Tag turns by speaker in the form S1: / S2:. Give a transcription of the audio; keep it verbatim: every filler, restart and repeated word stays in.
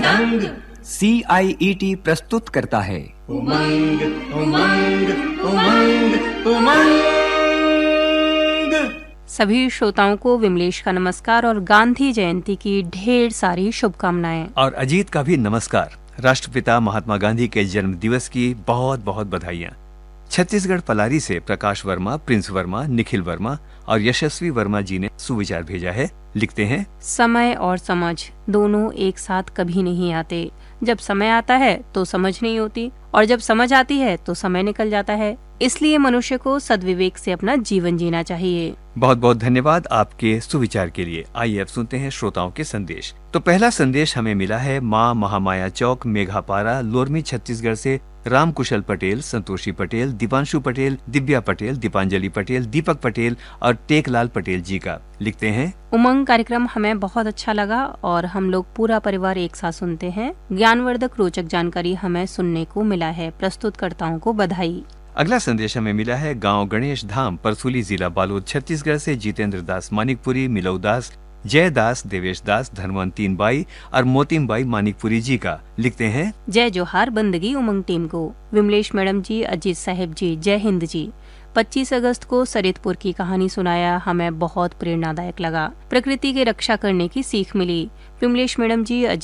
S1: दंग।
S2: सी आई E T प्रस्तुत करता है
S1: उमंग उमंग उमंग उमंग।
S3: सभी श्रोताओं को विमलेश का नमस्कार और गांधी जयंती की ढेर सारी शुभकामनाएं।
S2: और अजीत का भी नमस्कार। राष्ट्रपिता महात्मा गांधी के जन्म दिवस की बहुत बहुत बधाइयाँ। छत्तीसगढ़ पलारी से प्रकाश वर्मा, प्रिंस वर्मा, निखिल वर्मा और यशस्वी वर्मा जी ने सुविचार भेजा है। लिखते हैं,
S3: समय और समझ दोनों एक साथ कभी नहीं आते। जब समय आता है तो समझ नहीं होती और जब समझ आती है तो समय निकल जाता है। इसलिए मनुष्य को सद्विवेक से अपना जीवन जीना चाहिए।
S2: बहुत बहुत धन्यवाद आपके सुविचार के लिए। आइए अब सुनते हैं श्रोताओं के संदेश। तो पहला संदेश हमें मिला है माँ महामाया चौक, मेघापारा, लोरमी, छत्तीसगढ़ से राम कुशल पटेल, संतोषी पटेल, दीपांशु पटेल, दिव्या पटेल, दीपांजलि पटेल, दीपक पटेल और टेकलाल पटेल जी का। लिखते हैं,
S3: उमंग कार्यक्रम हमें बहुत अच्छा लगा और हम लोग पूरा परिवार एक साथ सुनते हैं। ज्ञानवर्धक रोचक जानकारी हमें सुनने को मिला है। प्रस्तुतकर्ताओं को बधाई।
S2: अगला संदेश हमें मिला है गांव गणेश धाम, परसुली, जिला बालोद, छत्तीसगढ़ से जितेंद्र दास मानिकपुरी, मिलऊ दास, जय दास, देवेश दास, धनवंतीन बाई और मोतीम बाई मानिकपुरी जी का। लिखते हैं,
S3: जय जोहार बंदगी उमंग टीम को। विमलेश मैडम जी, अजीत साहिब जी, जय हिंद जी। पच्चीस अगस्त को सरितपुर की कहानी सुनाया, हमें बहुत प्रेरणादायक लगा। प्रकृति की रक्षा करने की सीख मिली। विमलेश मैडम जी,